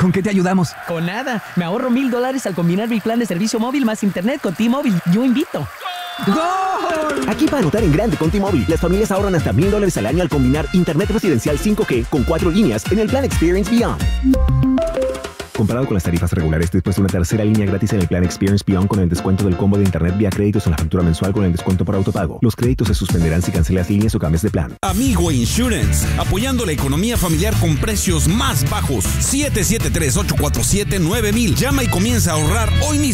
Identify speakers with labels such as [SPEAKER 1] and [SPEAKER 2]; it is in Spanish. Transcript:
[SPEAKER 1] ¿Con qué te ayudamos?
[SPEAKER 2] Con nada. Me ahorro $1,000 al combinar mi plan de servicio móvil más internet con T-Mobile. Yo invito.
[SPEAKER 3] ¡Gol! Aquí para anotar en grande con T-Mobile. Las familias ahorran hasta $1,000 al año al combinar internet residencial 5G con 4 líneas en el plan Experience Beyond. Comparado con las tarifas regulares, después de una tercera línea gratis en el plan Experience Beyond con el descuento del combo de internet vía créditos en la factura mensual con el descuento por autopago. Los créditos se suspenderán si cancelas líneas o cambias de plan.
[SPEAKER 4] Amigo Insurance, apoyando la economía familiar con precios más bajos. 773-847-9000. Llama y comienza a ahorrar hoy mismo.